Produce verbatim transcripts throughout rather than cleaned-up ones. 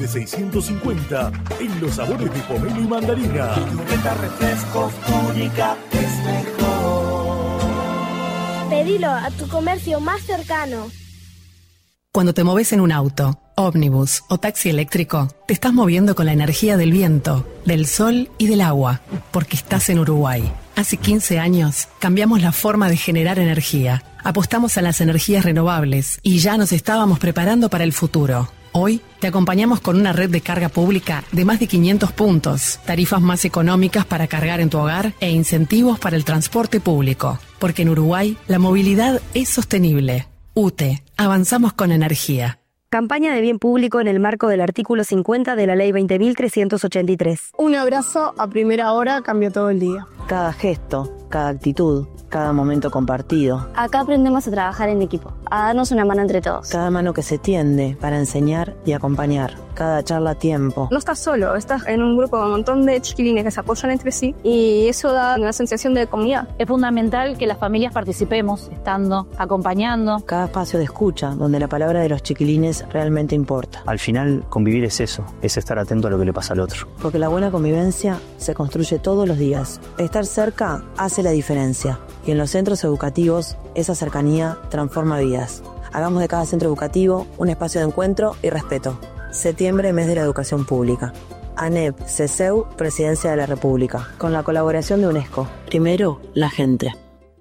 de seiscientos cincuenta en los sabores de pomelo y mandarina. Churreta refrescos, única es mejor. Pedilo a tu comercio más cercano. Cuando te moves en un auto, ómnibus o taxi eléctrico, te estás moviendo con la energía del viento, del sol y del agua, porque estás en Uruguay. Hace quince años cambiamos la forma de generar energía, apostamos a las energías renovables y ya nos estábamos preparando para el futuro. Hoy te acompañamos con una red de carga pública de más de quinientos puntos, tarifas más económicas para cargar en tu hogar e incentivos para el transporte público. Porque en Uruguay la movilidad es sostenible. U T E, avanzamos con energía. Campaña de bien público en el marco del artículo cincuenta de la Ley veinte mil trescientos ochenta y tres. Un abrazo a primera hora cambió todo el día. Cada gesto, cada actitud, cada momento compartido. Acá aprendemos a trabajar en equipo, a darnos una mano entre todos. Cada mano que se tiende para enseñar y acompañar. Cada charla a tiempo. No estás solo, estás en un grupo con un montón de chiquilines que se apoyan entre sí y eso da una sensación de comunidad. Es fundamental que las familias participemos, estando, acompañando. Cada espacio de escucha, donde la palabra de los chiquilines realmente importa. Al final, convivir es eso, es estar atento a lo que le pasa al otro. Porque la buena convivencia se construye todos los días. Estar cerca hace la diferencia. Y en los centros educativos, esa cercanía transforma vidas. Hagamos de cada centro educativo un espacio de encuentro y respeto. Septiembre, mes de la educación pública. ANEP, CESEU, Presidencia de la República. Con la colaboración de UNESCO. Primero, la gente.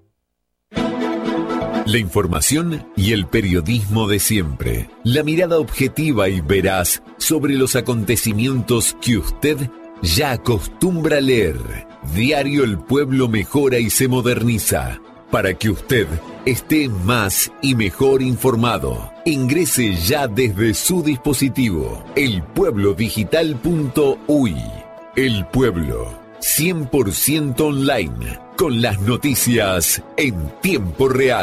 La información y el periodismo de siempre. La mirada objetiva y veraz sobre los acontecimientos que usted ya acostumbra leer. Diario El Pueblo mejora y se moderniza. Para que usted esté más y mejor informado, ingrese ya desde su dispositivo el pueblo digital punto u y. El Pueblo, cien por ciento online, con las noticias en tiempo real.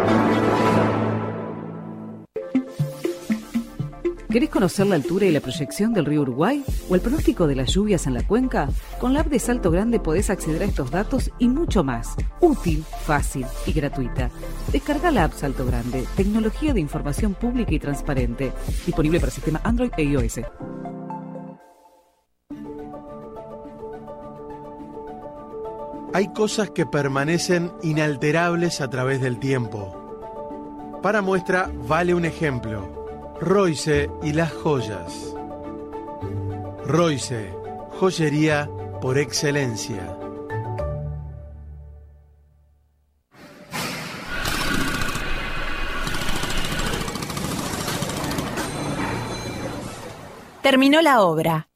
¿Querés conocer la altura y la proyección del río Uruguay o el pronóstico de las lluvias en la cuenca? Con la app de Salto Grande podés acceder a estos datos y mucho más. Útil, fácil y gratuita. Descarga la app Salto Grande, tecnología de información pública y transparente. Disponible para sistema Android e iOS. Hay cosas que permanecen inalterables a través del tiempo. Para muestra, vale un ejemplo. Royce y las joyas. Royce, joyería por excelencia. Terminó la obra.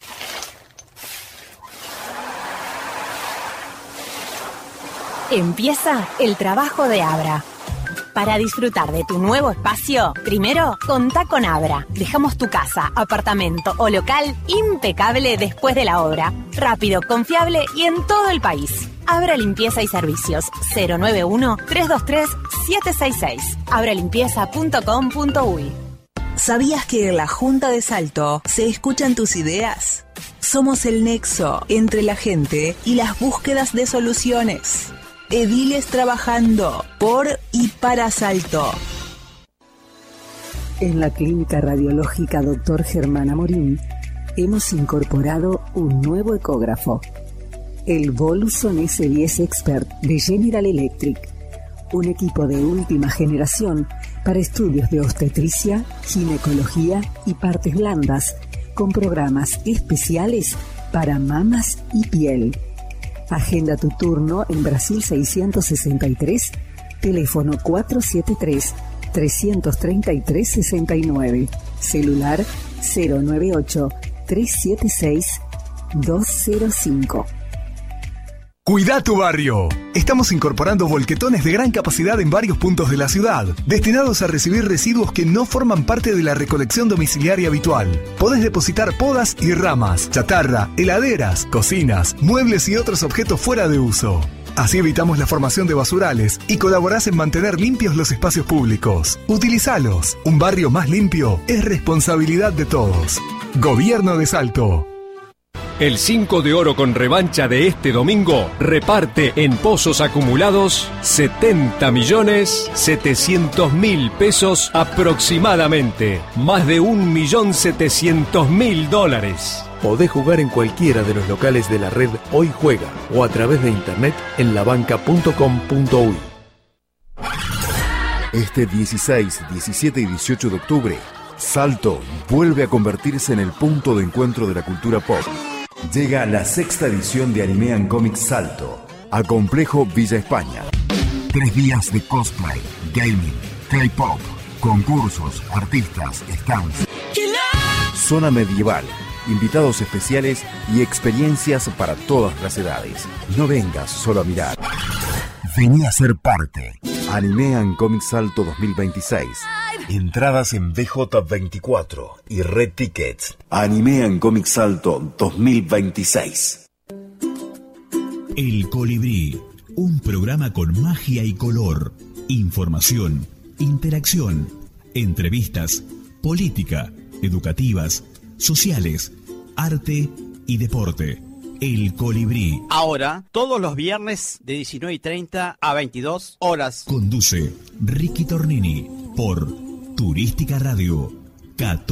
Empieza el trabajo de Abra. Para disfrutar de tu nuevo espacio, primero, contá con Abra. Dejamos tu casa, apartamento o local impecable después de la obra. Rápido, confiable y en todo el país. Abra Limpieza y Servicios cero nueve uno, tres dos tres, siete seis seis. abra limpieza punto com punto u y. ¿Sabías que en la Junta de Salto se escuchan tus ideas? Somos el nexo entre la gente y las búsquedas de soluciones. Ediles trabajando por y para Salto. En la Clínica Radiológica doctor Germán Amorín hemos incorporado un nuevo ecógrafo, el Voluson ese diez Expert de General Electric, un equipo de última generación para estudios de obstetricia, ginecología y partes blandas, con programas especiales para mamas y piel. Agenda tu turno en Brasil seiscientos sesenta y tres, teléfono cuatro siete tres, tres tres tres, seis nueve, celular cero nueve ocho, tres siete seis, dos cero cinco. Cuida tu barrio. Estamos incorporando volquetones de gran capacidad en varios puntos de la ciudad, destinados a recibir residuos que no forman parte de la recolección domiciliaria habitual. Podés depositar podas y ramas, chatarra, heladeras, cocinas, muebles y otros objetos fuera de uso. Así evitamos la formación de basurales y colaborás en mantener limpios los espacios públicos. Utilizalos. Un barrio más limpio es responsabilidad de todos. Gobierno de Salto. El cinco de oro con revancha de este domingo reparte en pozos acumulados setenta millones setecientos mil pesos aproximadamente. Más de un millón setecientos mil dólares. Podés jugar en cualquiera de los locales de la red Hoy Juega o a través de internet en la banca punto com punto uy. Este dieciséis, diecisiete y dieciocho de octubre, Salto vuelve a convertirse en el punto de encuentro de la cultura pop. Llega la sexta edición de Anime and Comics Salto, a Complejo Villa España. Tres días de cosplay, gaming, K-pop, concursos, artistas, stands, zona medieval, invitados especiales y experiencias para todas las edades. No vengas solo a mirar. Vení a ser parte. Anime and Comics Salto dos mil veintiséis. Entradas en B J veinticuatro y Red Tickets. Anime and Comics Salto dos mil veintiséis. El Colibrí, un programa con magia y color, información, interacción, entrevistas, política, educativas, sociales, arte y deporte. El Colibrí. Ahora, todos los viernes de diecinueve y treinta a veintidós horas. Conduce Ricky Tornini por Turística Radio.